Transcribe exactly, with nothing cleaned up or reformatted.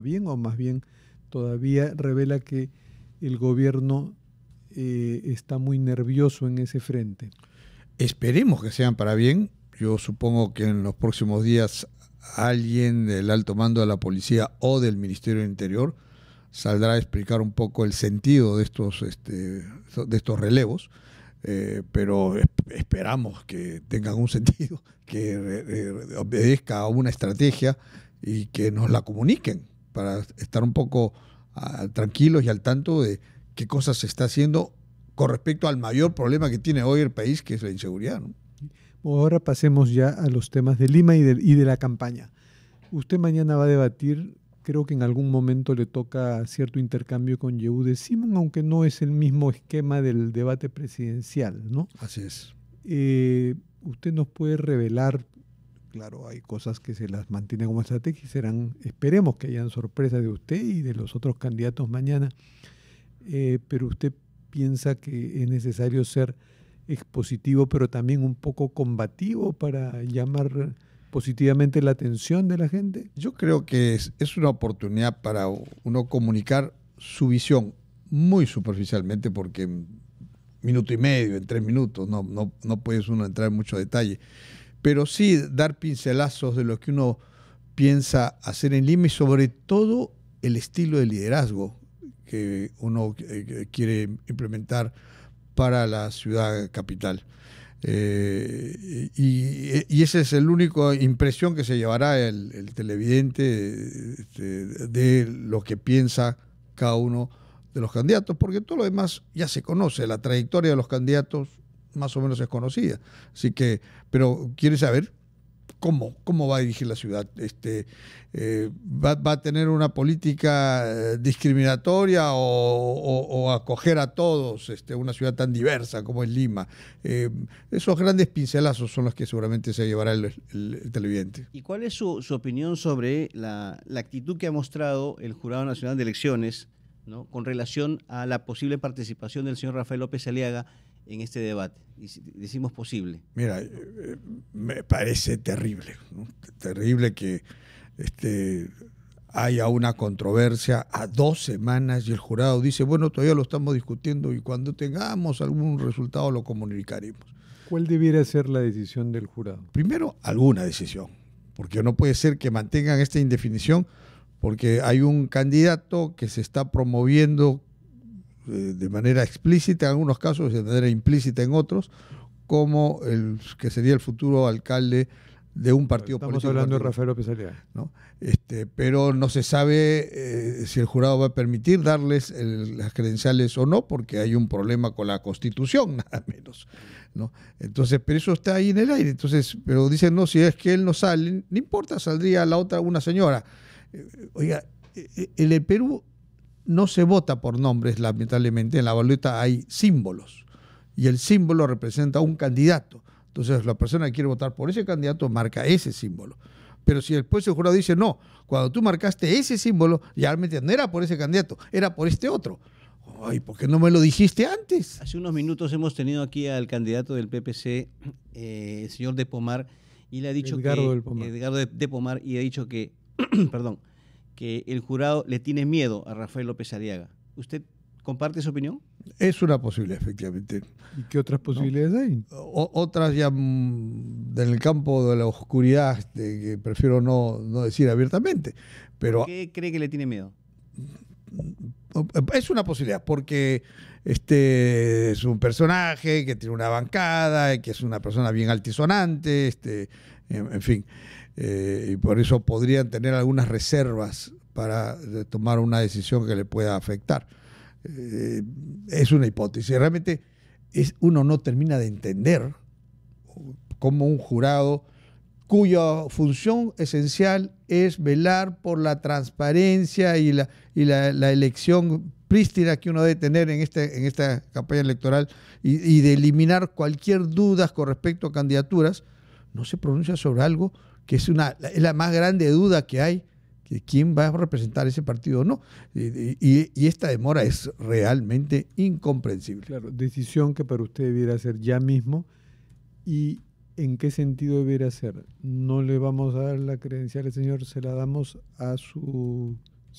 bien, o más bien todavía revela que el gobierno eh, está muy nervioso en ese frente? Esperemos que sean para bien. Yo supongo que en los próximos días alguien del alto mando de la policía o del Ministerio del Interior saldrá a explicar un poco el sentido de estos, este, de estos relevos, eh, pero esperamos que tengan un sentido, que eh, obedezca a una estrategia y que nos la comuniquen para estar un poco uh, tranquilos y al tanto de qué cosas se está haciendo con respecto al mayor problema que tiene hoy el país, que es la inseguridad, ¿no? Ahora pasemos ya a los temas de Lima y de, y de la campaña. Usted mañana va a debatir, creo que en algún momento le toca cierto intercambio con Yehude Simón, aunque no es el mismo esquema del debate presidencial, ¿no? Así es. Eh, ¿Usted nos puede revelar? Claro, hay cosas que se las mantienen como estrategia y serán, esperemos que hayan sorpresas de usted y de los otros candidatos mañana, eh, pero usted piensa que es necesario ser expositivo, pero también un poco combativo para llamar positivamente la atención de la gente. Yo creo que es, es una oportunidad para uno comunicar su visión muy superficialmente, porque en minuto y medio, en tres minutos, no, no, no puedes uno entrar en mucho detalle, pero sí dar pincelazos de lo que uno piensa hacer en Lima y sobre todo el estilo de liderazgo que uno quiere implementar para la ciudad capital. Eh, y, y esa es la única impresión que se llevará el, el televidente este, de lo que piensa cada uno de los candidatos, porque todo lo demás ya se conoce, la trayectoria de los candidatos más o menos es conocida. Así que, pero quiere saber cómo, cómo va a dirigir la ciudad. Este, eh, va, va a tener una política eh, discriminatoria o, o, o acoger a todos, este, una ciudad tan diversa como es Lima. Eh, esos grandes pincelazos son los que seguramente se llevará el, el, el televidente. ¿Y cuál es su, su opinión sobre la, la actitud que ha mostrado el Jurado Nacional de Elecciones, ¿no?, con relación a la posible participación del señor Rafael López Aliaga en este debate? Y si decimos posible. Mira, eh, me parece terrible, ¿no? Terrible que este, haya una controversia a dos semanas y el jurado dice, bueno, todavía lo estamos discutiendo y cuando tengamos algún resultado lo comunicaremos. ¿Cuál debiera ser la decisión del jurado? Primero, alguna decisión, porque no puede ser que mantengan esta indefinición, porque hay un candidato que se está promoviendo de manera explícita en algunos casos y de manera implícita en otros, como el que sería el futuro alcalde de un partido Estamos político. Estamos hablando de Rafael López Aliaga, ¿no? Este, pero no se sabe eh, si el jurado va a permitir darles el, las credenciales o no, porque hay un problema con la Constitución, nada menos, ¿no? Entonces, pero eso está ahí en el aire. Entonces, pero dicen, no, si es que él no sale, no importa, saldría la otra, una señora. Eh, oiga, en el Perú no se vota por nombres, lamentablemente. En la boleta hay símbolos y el símbolo representa a un candidato. Entonces la persona que quiere votar por ese candidato marca ese símbolo. Pero si después el jurado dice, no, cuando tú marcaste ese símbolo, ya no era por ese candidato, era por este otro. Ay, ¿por qué no me lo dijiste antes? Hace unos minutos hemos tenido aquí al candidato del P P C, eh, el señor De Pomar, y le ha dicho Edgardo que, del Pomar. Edgardo de, de Pomar, y ha dicho que, perdón, que el jurado le tiene miedo a Rafael López Aliaga. ¿Usted comparte esa opinión? Es una posibilidad, efectivamente. ¿Y qué otras posibilidades ¿no? hay? O, otras ya en el campo de la oscuridad, este, que prefiero no, no decir abiertamente. Pero ¿por qué cree que le tiene miedo? Es una posibilidad, porque este es un personaje que tiene una bancada, que es una persona bien altisonante, este, en, en fin. Eh, y por eso podrían tener algunas reservas para tomar una decisión que le pueda afectar. Eh, es una hipótesis. Realmente es, uno no termina de entender cómo un jurado cuya función esencial es velar por la transparencia y la, y la, la elección prístina que uno debe tener en, este, en esta campaña electoral y, y de eliminar cualquier duda con respecto a candidaturas, no se pronuncia sobre algo que es, una, es la más grande duda que hay, que quién va a representar ese partido o no. Y, y, y esta demora es realmente incomprensible. Claro, decisión que para usted debiera ser ya mismo. ¿Y en qué sentido debiera ser? No le vamos a dar la credencial al señor, se la damos a su